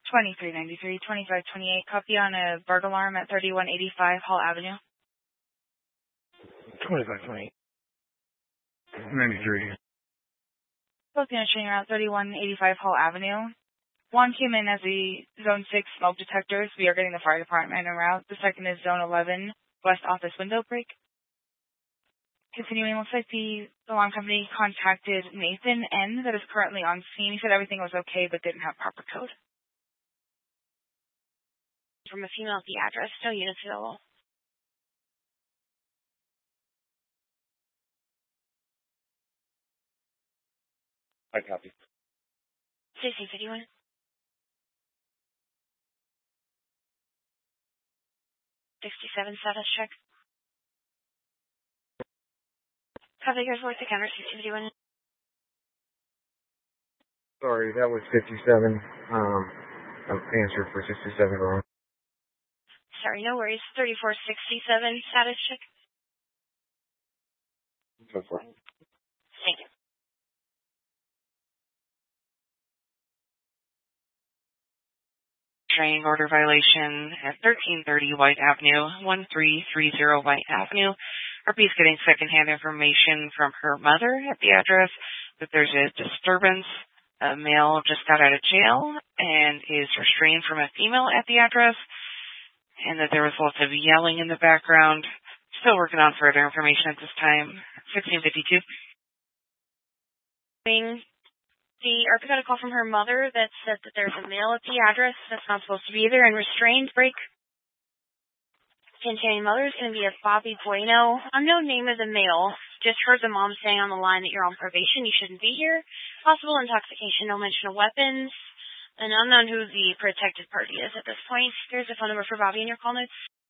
2393, 2528. Copy on a burglar alarm at 3185 Hall Avenue. 2528. 93. Both units showing around 3185 Hall Avenue. One came in as the Zone 6 smoke detectors. We are getting the fire department en route. The second is Zone 11, West Office window break. Continuing, looks like the alarm company contacted Nathan N. that is currently on scene. He said everything was okay but didn't have proper code. From a female at the address, no units available. I copy. CC 51. Status check. Copy, here's worth the counter, 61. Sorry, that was 57. I'm answered for 67 wrong. Sorry, no worries. 3467, status check. So far. Thank you. Restraining order violation at 1330 White Avenue, 1330 White Avenue. RP's getting secondhand information from her mother at the address that there's a disturbance. A male just got out of jail and is restrained from a female at the address, and that there was lots of yelling in the background. Still working on further information at this time. 1652. The RP got a call from her mother that said that there's a male at the address that's not supposed to be there and restrained. Break containing mother is going to be a Bobby Bueno. Unknown name of the male. Just heard the mom saying on the line that you're on probation. You shouldn't be here. Possible intoxication. No mention of weapons. And unknown who the protected party is at this point. Here's the phone number for Bobby in your call notes.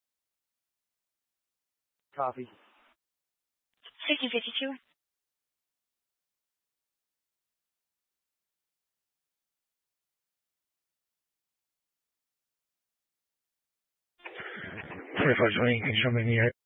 Copy. 1652. 2520, can you show me the